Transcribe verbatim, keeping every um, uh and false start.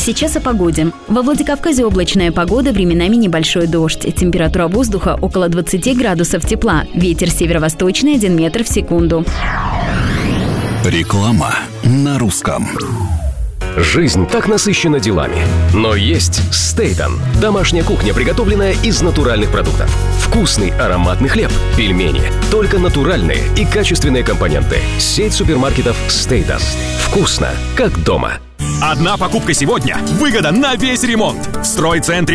сейчас о погоде. Во Владикавказе облачная погода, временами небольшой дождь. Температура воздуха около двадцати градусов тепла. Ветер северо-восточный один метр в секунду. Реклама на русском. Жизнь так насыщена делами. Но есть Стейтон. Домашняя кухня, приготовленная из натуральных продуктов. Вкусный ароматный хлеб, пельмени. Только натуральные и качественные компоненты. Сеть супермаркетов Стейтон. Вкусно, как дома. Одна покупка сегодня. Выгода на весь ремонт. В стройцентре